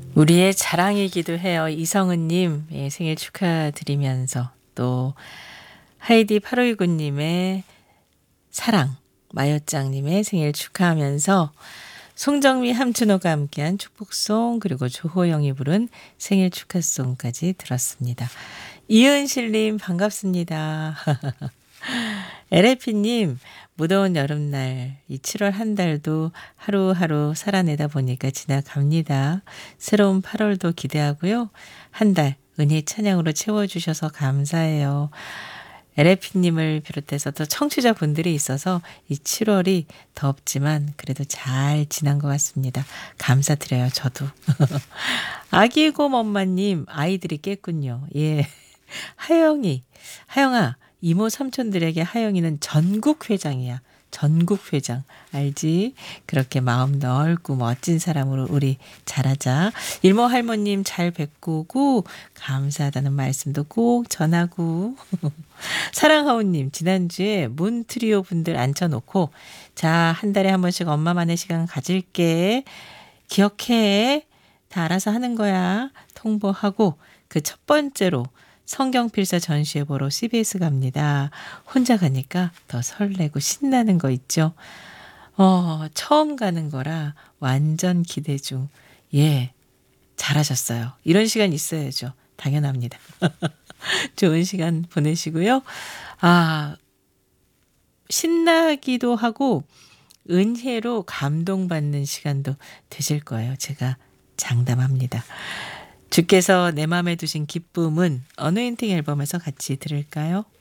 우리의 자랑이기도 해요. 이성은님 예, 생일 축하드리면서 또 하이디 8529님의 사랑, 마요짱님의 생일 축하하면서 송정미 함춘호가 함께한 축복송 그리고 조호영이 부른 생일 축하송까지 들었습니다. 이은실님 반갑습니다. LAP님 무더운 여름날 이 7월 한 달도 하루하루 살아내다 보니까 지나갑니다. 새로운 8월도 기대하고요. 한 달 은혜 찬양으로 채워주셔서 감사해요. LAP님을 비롯해서 또 청취자분들이 있어서 이 7월이 덥지만 그래도 잘 지난 것 같습니다. 감사드려요. 저도. 아기곰 엄마님 아이들이 깼군요. 예. 하영아, 이모 삼촌들에게 하영이는 전국 회장이야. 전국 회장. 알지? 그렇게 마음 넓고 멋진 사람으로 우리 자라자. 일모 할머님 잘 뵙고 오고 감사하다는 말씀도 꼭 전하고. 사랑하오님, 지난주에 몬트리오 분들 앉혀놓고 자, 한 달에 한 번씩 엄마만의 시간 가질게. 기억해. 다 알아서 하는 거야. 통보하고 그 첫 번째로 성경필사 전시회 보러 CBS 갑니다. 혼자 가니까 더 설레고 신나는 거 있죠. 처음 가는 거라 완전 기대 중. 예, 잘하셨어요. 이런 시간 있어야죠. 당연합니다. 좋은 시간 보내시고요. 아, 신나기도 하고 은혜로 감동받는 시간도 되실 거예요. 제가 장담합니다. 주께서 내 마음에 두신 기쁨은 어노인팅 앨범에서 같이 들을까요?